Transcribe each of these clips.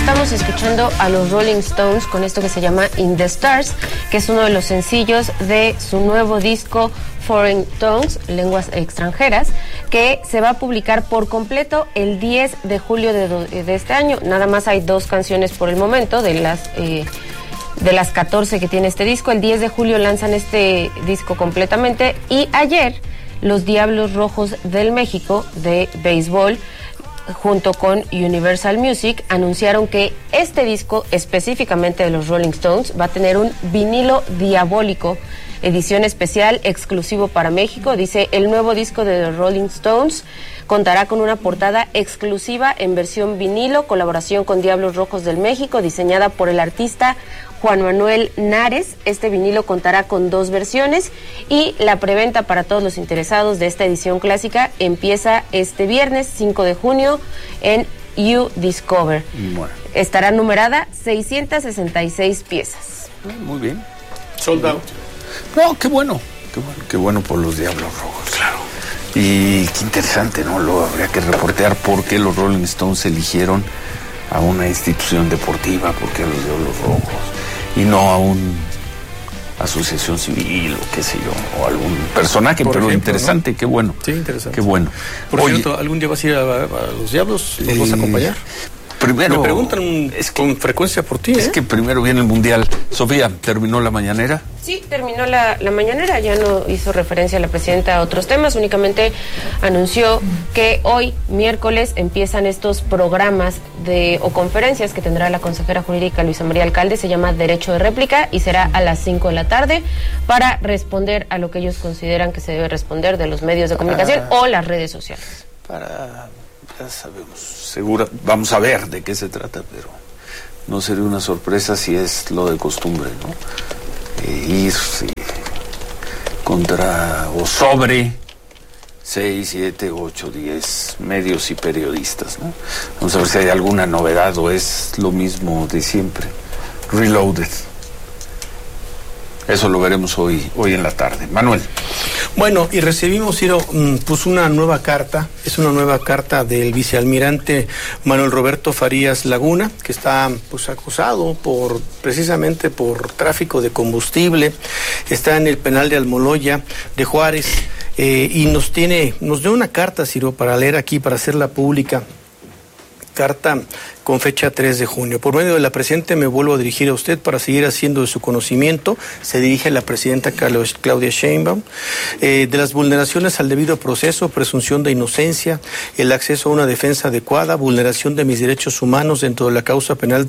Estamos escuchando a los Rolling Stones con esto que se llama In the Stars, que es uno de los sencillos de su nuevo disco Foreign Tongues, lenguas extranjeras, que se va a publicar por completo el 10 de julio de este año. Nada más hay 2 canciones por el momento de las 14 que tiene este disco. El 10 de julio lanzan este disco completamente y ayer los Diablos Rojos del México de béisbol junto con Universal Music anunciaron que este disco específicamente de los Rolling Stones va a tener un vinilo diabólico, edición especial exclusivo para México. Dice, el nuevo disco de los Rolling Stones contará con una portada exclusiva en versión vinilo, colaboración con Diablos Rojos del México, diseñada por el artista Juan Manuel Nares. Este vinilo contará con 2 versiones y la preventa para todos los interesados de esta edición clásica empieza este viernes 5 de junio en You Discover. Bueno. Estará numerada 666 piezas. Muy bien. Sold out. No, qué bueno por los Diablos Rojos. Claro. Y qué interesante, ¿no? Lo habría que reportear por qué los Rolling Stones eligieron a una institución deportiva, por qué a los Diablos Rojos, y no a una asociación civil o qué sé yo, o algún personaje, por pero ejemplo, interesante, ¿no? Qué bueno. Sí, interesante. Qué bueno. Por cierto, ¿algún día vas a ir a los Diablos? ¿Los vas a acompañar? Primero, me preguntan con frecuencia por ti. Es que primero viene el Mundial. Sofía, ¿terminó la mañanera? Sí, terminó la mañanera, ya no hizo referencia la presidenta a otros temas, únicamente anunció que hoy, miércoles, empiezan estos programas o conferencias que tendrá la consejera jurídica Luisa María Alcalde, se llama Derecho de Réplica y será a las 5 de la tarde para responder a lo que ellos consideran que se debe responder de los medios de comunicación o las redes sociales. Ya sabemos, seguro, vamos a ver de qué se trata, pero no sería una sorpresa si es lo de costumbre, ¿no? Ir contra o sobre 6, 7, 8, 10 medios y periodistas, ¿no? Vamos a ver si hay alguna novedad o es lo mismo de siempre. Reloaded. Eso lo veremos hoy en la tarde. Manuel. Bueno, y recibimos, Ciro, pues una nueva carta. Es una nueva carta del vicealmirante Manuel Roberto Farías Laguna, que está pues acusado precisamente por tráfico de combustible. Está en el penal de Almoloya de Juárez y nos dio una carta, Ciro, para leer aquí, para hacerla pública. Carta con fecha 3 de junio. Por medio de la presente me vuelvo a dirigir a usted para seguir haciendo de su conocimiento. Se dirige a la presidenta Claudia Sheinbaum. De las vulneraciones al debido proceso, presunción de inocencia, el acceso a una defensa adecuada, vulneración de mis derechos humanos dentro de la causa penal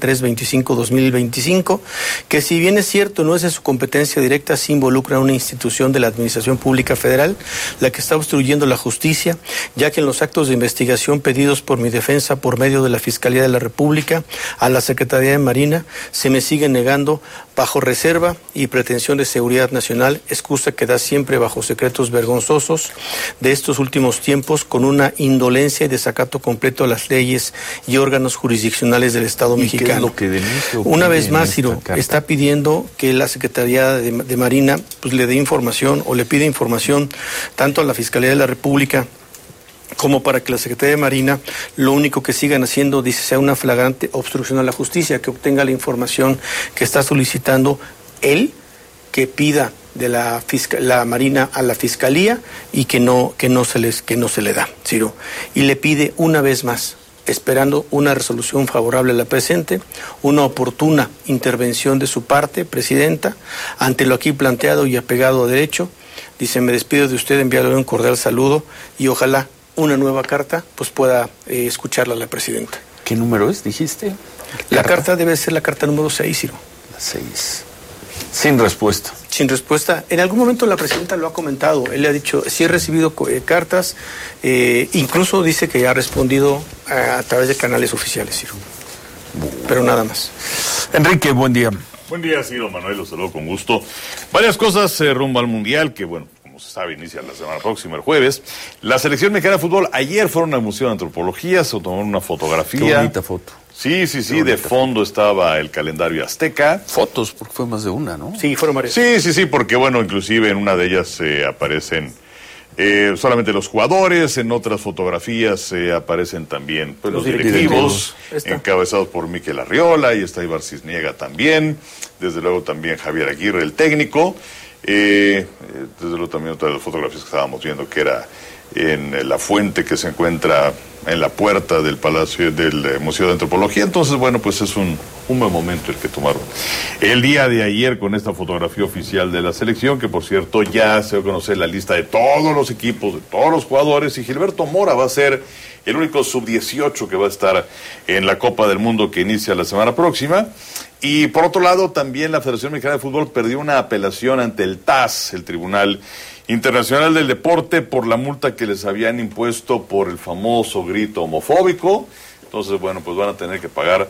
325-2025, que si bien es cierto no es de su competencia directa, sí involucra a una institución de la Administración Pública Federal, la que está obstruyendo la justicia, ya que en los actos de investigación pedidos por mi defensa por medio de la Fiscalía de la República a la Secretaría de Marina se me sigue negando bajo reserva y pretensión de seguridad nacional, excusa que da siempre bajo secretos vergonzosos de estos últimos tiempos con una indolencia y desacato completo a las leyes y órganos jurisdiccionales del Estado mexicano. ¿Qué es lo que denuncia? Una vez más, Ciro, está pidiendo que la Secretaría de Marina pues le dé información o le pide información tanto a la Fiscalía de la República como para que la Secretaría de Marina lo único que sigan haciendo, dice, sea una flagrante obstrucción a la justicia, que obtenga la información que está solicitando él, que pida de la Marina a la Fiscalía y que no se le da, Ciro. Y le pide una vez más, esperando una resolución favorable a la presente, una oportuna intervención de su parte, presidenta, ante lo aquí planteado y apegado a derecho. Dice, me despido de usted, enviarle un cordial saludo y ojalá una nueva carta pues pueda escucharla la presidenta. ¿Qué número es, dijiste? La carta debe ser la carta número 6, Ciro. La 6. Sin respuesta. Sin respuesta. En algún momento la presidenta lo ha comentado. Él le ha dicho, sí he recibido cartas, incluso dice que ha respondido a través de canales oficiales, Ciro. Pero nada más. Enrique, buen día. Buen día, Ciro, Manuel, los saludo con gusto. Varias cosas rumbo al Mundial, que bueno, como se sabe, inicia la semana próxima, el jueves. La selección mexicana de fútbol, ayer fueron al Museo de Antropología, se tomaron una fotografía. Qué bonita foto. Sí, de fondo estaba el calendario azteca. Fotos, porque fue más de una, ¿no? Sí, fueron varias. Sí, porque bueno, inclusive en una de ellas aparecen Solamente los jugadores, en otras fotografías aparecen también pues, los directivos, encabezados por Mikel Arriola, y está Ibar Cisniega también, desde luego también Javier Aguirre, el técnico, desde luego también otra de las fotografías que estábamos viendo que era en la fuente que se encuentra en la puerta del Palacio del Museo de Antropología. Entonces, bueno, pues es un buen momento el que tomaron el día de ayer con esta fotografía oficial de la selección, que por cierto ya se va a conocer la lista de todos los equipos, de todos los jugadores, y Gilberto Mora va a ser el único sub-18 que va a estar en la Copa del Mundo que inicia la semana próxima. Y por otro lado, también la Federación Mexicana de Fútbol perdió una apelación ante el TAS, el Tribunal Internacional del Deporte, por la multa que les habían impuesto por el famoso grito homofóbico. Entonces, bueno, pues van a tener que pagar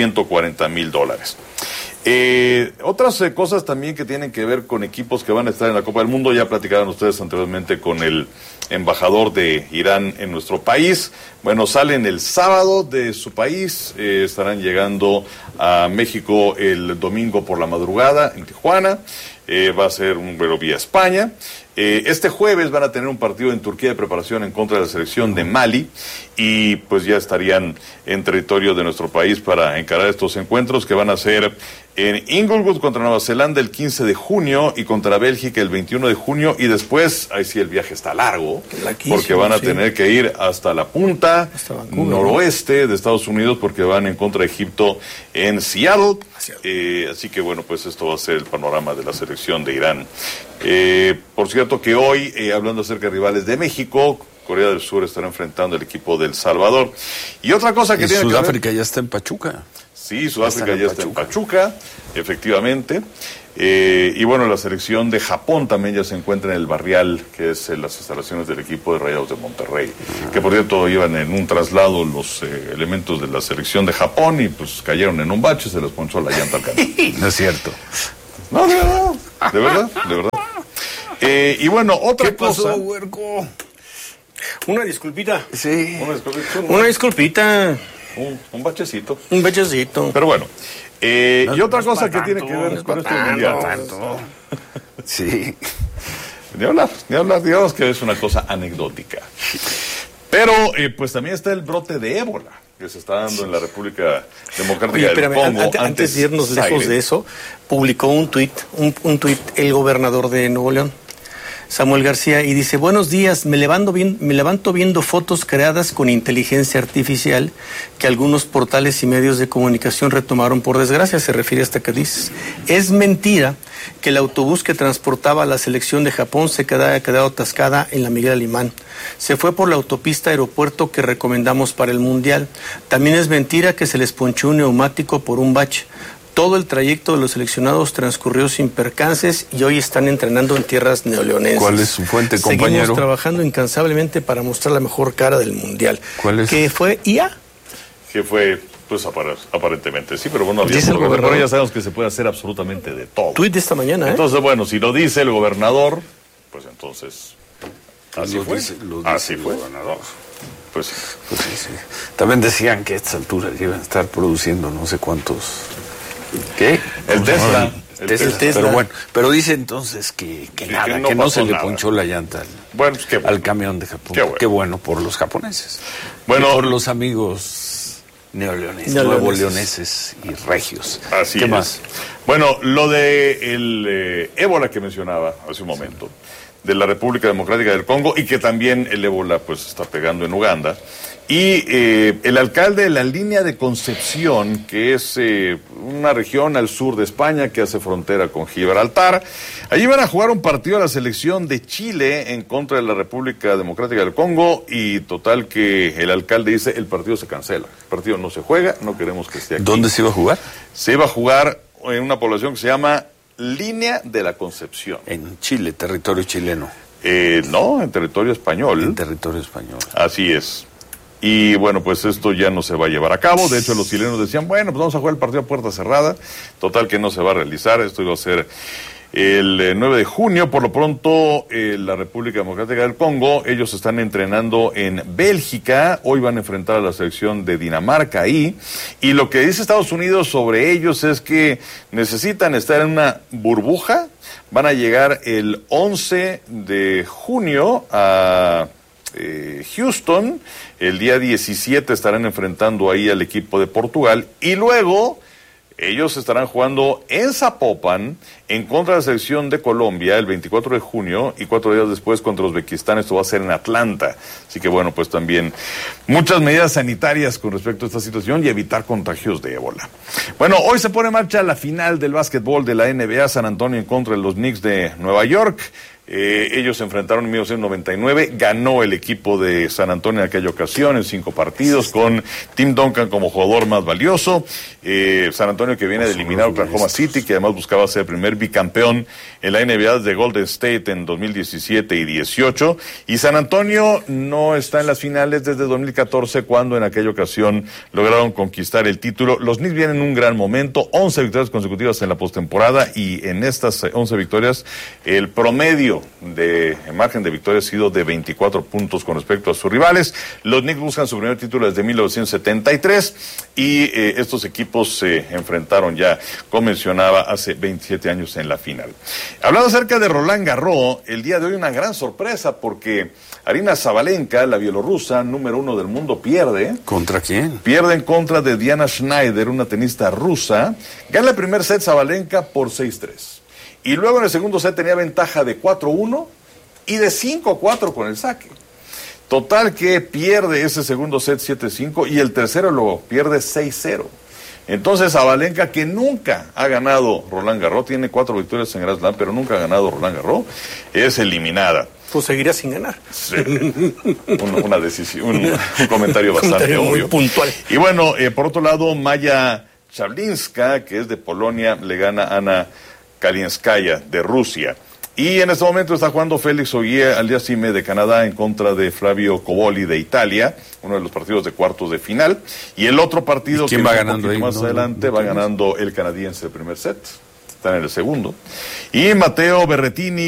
$140,000. Otras cosas también que tienen que ver con equipos que van a estar en la Copa del Mundo. Ya platicaron ustedes anteriormente con el embajador de Irán en nuestro país. Bueno, salen el sábado de su país, estarán llegando a México el domingo por la madrugada en Tijuana. Va a ser un vuelo vía España. Este jueves van a tener un partido en Turquía de preparación en contra de la selección de Mali, y pues ya estarían en territorio de nuestro país para encarar estos encuentros que van a ser en Inglewood contra Nueva Zelanda el 15 de junio y contra Bélgica el 21 de junio, y después, ahí sí el viaje está largo, porque van a tener que ir hasta la punta noroeste de Estados Unidos, porque van en contra de Egipto en Seattle. Así que bueno, pues esto va a ser el panorama de la selección de Irán. Por cierto que hoy, hablando acerca de rivales de México, Corea del Sur estará enfrentando al equipo de El Salvador. Y otra cosa que tiene Sudáfrica que ver, ya está en Pachuca. Sí, Sudáfrica ya está en Pachuca, efectivamente. Y bueno, la selección de Japón también ya se encuentra en el Barrial, que es las instalaciones del equipo de Rayados de Monterrey. Que por cierto iban en un traslado los elementos de la selección de Japón y pues cayeron en un bache, se les ponchó la llanta al camión. No es cierto. No, de verdad. Y bueno, otra cosa. Huerco? Una disculpita. Sí. Una disculpita. Un bachecito. Un bachecito. Pero bueno. Y otra cosa que tiene que ver con este mundial. Sí. Ni hablar, digamos que es una cosa anecdótica. Pero pues también está el brote de ébola que se está dando en la República Democrática del Congo. Antes de irnos lejos de eso, publicó un tuit el gobernador de Nuevo León, Samuel García, y dice: buenos días, me levanto viendo fotos creadas con inteligencia artificial que algunos portales y medios de comunicación retomaron por desgracia. Se refiere a esta que dices. Es mentira que el autobús que transportaba a la selección de Japón se haya quedado atascada en la Miguel Alemán. Se fue por la autopista aeropuerto que recomendamos para el Mundial. También es mentira que se les ponchó un neumático por un bache. Todo el trayecto de los seleccionados transcurrió sin percances y hoy están entrenando en tierras neoleonenses. ¿Cuál es su fuente, compañero? Seguimos trabajando incansablemente para mostrar la mejor cara del Mundial. ¿Cuál es? ¿Qué fue IA? Que fue, pues aparentemente sí, pero bueno, ya sabemos que se puede hacer absolutamente de todo. Tuit de esta mañana, Entonces, bueno, si lo dice el gobernador, pues entonces así fue. Así fue. El gobernador. Pues sí. También decían que a estas alturas iban a estar produciendo no sé cuántos. ¿Qué? El Tesla. Pero bueno, pero dice entonces que no se le ponchó la llanta al camión de Japón. Qué bueno por los japoneses. Bueno, y por los amigos nuevo-leoneses y regios. Así ¿Qué es. más? Bueno, lo de el ébola que mencionaba hace un momento, de la República Democrática del Congo, y que también el ébola pues está pegando en Uganda. Y el alcalde de la línea de Concepción, que es una región al sur de España que hace frontera con Gibraltar, allí van a jugar un partido a la selección de Chile en contra de la República Democrática del Congo, y total que el alcalde dice: el partido se cancela, el partido no se juega, no queremos que esté aquí. ¿Dónde se iba a jugar? Se iba a jugar en una población que se llama Línea de la Concepción. En Chile, territorio chileno. No, en territorio español. En territorio español. Así es. Y bueno, pues esto ya no se va a llevar a cabo. De hecho, los chilenos decían: bueno, pues vamos a jugar el partido a puerta cerrada. Total que no se va a realizar. Esto iba a ser el 9 de junio. Por lo pronto, la República Democrática del Congo, ellos están entrenando en Bélgica. Hoy van a enfrentar a la selección de Dinamarca ahí. Y lo que dice Estados Unidos sobre ellos es que necesitan estar en una burbuja. Van a llegar el 11 de junio a Houston. El día 17 estarán enfrentando ahí al equipo de Portugal. Y luego ellos estarán jugando en Zapopan en contra de la selección de Colombia el 24 de junio y 4 días después contra Uzbekistán. Esto va a ser en Atlanta. Así que bueno, pues también muchas medidas sanitarias con respecto a esta situación y evitar contagios de ébola. Bueno, hoy se pone en marcha la final del básquetbol de la NBA, San Antonio en contra de los Knicks de Nueva York. Ellos se enfrentaron en 1999, ganó el equipo de San Antonio en aquella ocasión en 5 partidos con Tim Duncan como jugador más valioso. San Antonio que viene de eliminar a Oklahoma City, que además buscaba ser el primer bicampeón en la NBA de Golden State en 2017 y 18. Y San Antonio no está en las finales desde 2014, cuando en aquella ocasión lograron conquistar el título. Los Knicks vienen en un gran momento, 11 victorias consecutivas en la postemporada, y en estas 11 victorias el promedio de margen de victoria ha sido de 24 puntos con respecto a sus rivales. Los Knicks buscan su primer título desde 1973 y estos equipos se enfrentaron ya, como mencionaba, hace 27 años en la final. Hablando acerca de Roland Garros, el día de hoy una gran sorpresa porque Aryna Sabalenka, la bielorrusa número 1 del mundo, pierde. ¿Contra quién? Pierde en contra de Diana Schneider, una tenista rusa. Gana el primer set Sabalenka por 6-3. Y luego en el segundo set tenía ventaja de 4-1 y de 5-4 con el saque. Total que pierde ese segundo set 7-5 y el tercero lo pierde 6-0. Entonces Sabalenka, que nunca ha ganado Roland Garros, tiene 4 victorias en Grand Slam, pero nunca ha ganado Roland Garros, es eliminada. Pues seguirá sin ganar. Sí. Una decisión, un comentario bastante obvio. Muy puntual. Y bueno, por otro lado, Maya Chablinska, que es de Polonia, le gana a Ana Kalinskaya de Rusia. Y en este momento está jugando Félix Auger-Aliassime de Canadá en contra de Flavio Cobolli de Italia, uno de los partidos de cuartos de final. Y el otro partido que va ganando ahí, más adelante va ganando el canadiense el primer set. Está en el segundo. Y Matteo Berrettini